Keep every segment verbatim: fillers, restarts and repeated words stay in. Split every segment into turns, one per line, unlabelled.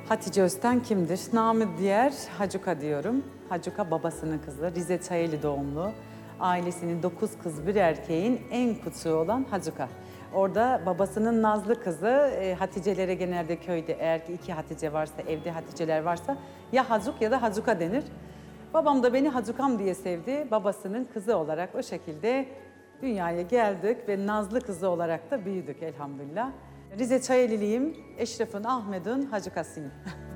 Hatice Özten kimdir? Namı diğer Hacuka diyorum. Hacuka babasının kızı, Rize Çayeli doğumlu. Ailesinin dokuz kız bir erkeğin en küçüğü olan Hacuka. Orada babasının nazlı kızı, e, Haticelere genelde köyde eğer ki iki Hatice varsa, evde Haticeler varsa ya Hacuk ya da Hacuka denir. Babam da beni Hacukam diye sevdi. Babasının kızı olarak o şekilde dünyaya geldik ve nazlı kızı olarak da büyüdük elhamdülillah. Rize Çayeliliyim, Eşref'in, Ahmet'in Hacukasıyım.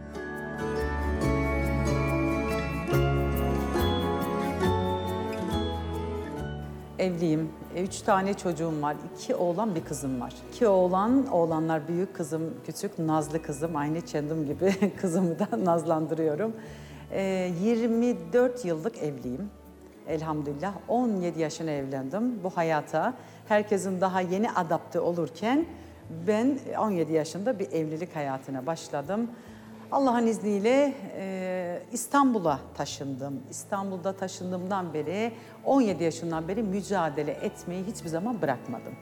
Evliyim. Üç tane çocuğum var. İki oğlan, bir kızım var. İki oğlan, oğlanlar büyük, kızım küçük, nazlı kızım. Aynı kendim gibi kızımı da nazlandırıyorum. Ee, yirmi dört yıllık evliyim. Elhamdülillah. on yedi yaşına evlendim bu hayata. Herkesin daha yeni adapte olurken ben on yedi yaşında bir evlilik hayatına başladım. Allah'ın izniyle e, İstanbul'a taşındım. İstanbul'da taşındığımdan beri, on yedi yaşından beri mücadele etmeyi hiçbir zaman bırakmadım.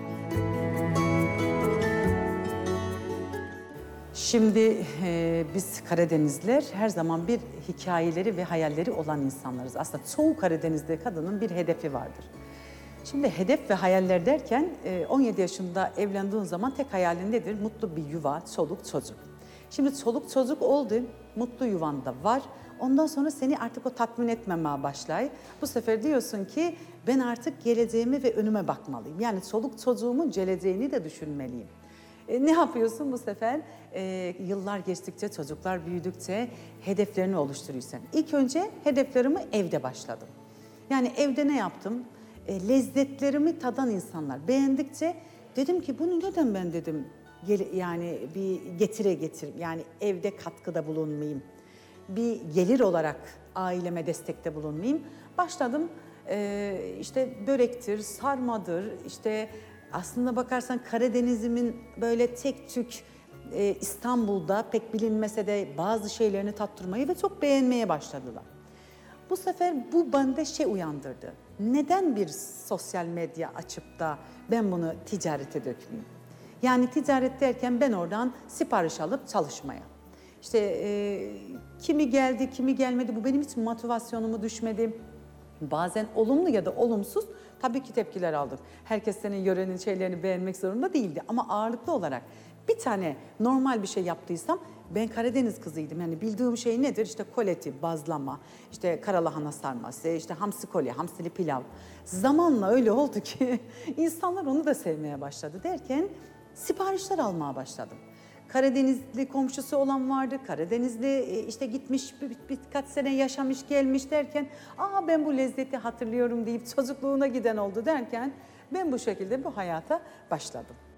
Şimdi e, biz Karadenizliler her zaman bir hikayeleri ve hayalleri olan insanlarız. Aslında çoğu Karadenizli kadının bir hedefi vardır. Şimdi hedef ve hayaller derken e, on yedi yaşında evlendiğin zaman tek hayalin nedir? Mutlu bir yuva, çoluk, çocuk. Şimdi çoluk çocuk oldu, mutlu yuvan da var. Ondan sonra seni artık o tatmin etmemeye başlay. Bu sefer diyorsun ki ben artık geleceğime ve önüme bakmalıyım. Yani çoluk çocuğumun geleceğini de düşünmeliyim. E, ne yapıyorsun bu sefer? E, yıllar geçtikçe, çocuklar büyüdükçe hedeflerini oluşturuyorsun. İlk önce hedeflerimi evde başladım. Yani evde ne yaptım? E, lezzetlerimi tadan insanlar beğendikçe dedim ki bunu neden ben dedim yani bir getire getir yani evde katkıda bulunmayayım. Bir gelir olarak aileme destekte bulunmayayım. Başladım e, işte börektir, sarmadır, işte aslında bakarsan Karadeniz'imin böyle tek tük e, İstanbul'da pek bilinmese de bazı şeylerini tattırmayı ve çok beğenmeye başladılar. Bu sefer bu bende şey uyandırdı. Neden bir sosyal medya açıp da ben bunu ticarete dökmeyeyim? Yani ticaret derken ben oradan sipariş alıp çalışmaya. İşte e, kimi geldi, kimi gelmedi bu benim hiç motivasyonumu düşmedi. Bazen olumlu ya da olumsuz tabii ki tepkiler aldık. Herkes senin yörenin şeylerini beğenmek zorunda değildi ama ağırlıklı olarak bir tane normal bir şey yaptıysam ben Karadeniz kızıydım. Yani bildiğim şey nedir? İşte koleti, bazlama, işte karalahana sarması, işte hamsi kolye, hamsili pilav. Zamanla öyle oldu ki insanlar onu da sevmeye başladı derken siparişler almaya başladım. Karadenizli komşusu olan vardı, Karadenizli işte gitmiş bir, birkaç sene yaşamış gelmiş derken aa ben bu lezzeti hatırlıyorum deyip çocukluğuna giden oldu derken ben bu şekilde bu hayata başladım.